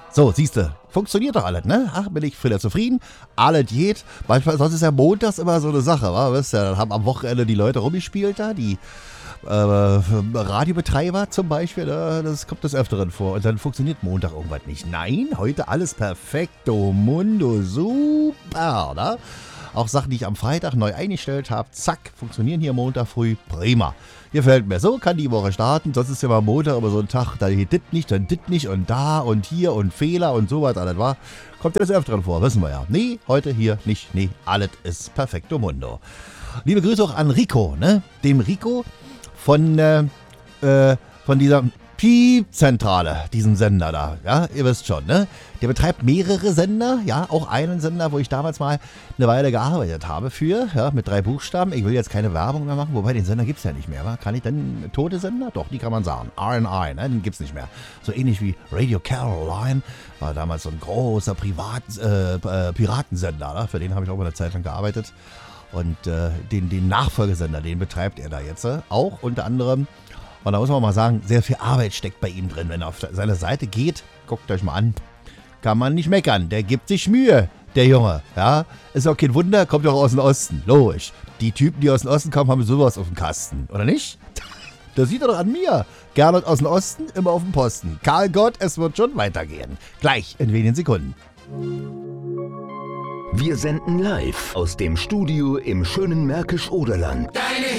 So, siehste, funktioniert doch alles, ne? Ach, bin ich wieder zufrieden. Alles geht. Manchmal, sonst ist ja montags immer so eine Sache, wa? Weißt du, dann haben am Wochenende die Leute rumgespielt da, die Radiobetreiber zum Beispiel, das kommt des Öfteren vor. Und dann funktioniert Montag irgendwas nicht. Nein, heute alles perfekto, mundo, super, ne? Auch Sachen, die ich am Freitag neu eingestellt habe, zack, funktionieren hier Montag früh, prima. Gefällt mir. So kann die Woche starten, sonst ist ja mal Montag aber so ein Tag, da geht dit nicht, dann dit nicht und da und hier und Fehler und sowas, alles war. Kommt ja des Öfteren vor, wissen wir ja. Nee, heute hier nicht, nee, alles ist perfekto mundo. Liebe Grüße auch an Rico, ne? Dem Rico von dieser Piep-Zentrale, diesem Sender da, ja, ihr wisst schon, ne? Der betreibt mehrere Sender, ja, auch einen Sender, wo ich damals mal eine Weile gearbeitet habe für, ja, mit 3 Buchstaben. Ich will jetzt keine Werbung mehr machen, wobei den Sender gibt es ja nicht mehr, wa? Kann ich denn tote Sender? Doch, die kann man sagen. RNI, ne? Den gibt es nicht mehr. So ähnlich wie Radio Caroline, war damals so ein großer Piratensender, ne? Für den habe ich auch mal eine Zeit lang gearbeitet. Und den Nachfolgesender, den betreibt er da jetzt auch unter anderem. Und da muss man mal sagen, sehr viel Arbeit steckt bei ihm drin. Wenn er auf seine Seite geht, guckt euch mal an, kann man nicht meckern. Der gibt sich Mühe, der Junge. Ja, ist auch kein Wunder, kommt doch aus dem Osten. Logisch. Die Typen, die aus dem Osten kommen, haben sowas auf dem Kasten. Oder nicht? Das sieht er doch an mir. Gernot aus dem Osten, immer auf dem Posten. Karl Gott, es wird schon weitergehen. Gleich in wenigen Sekunden. Wir senden live aus dem Studio im schönen Märkisch-Oderland. Deine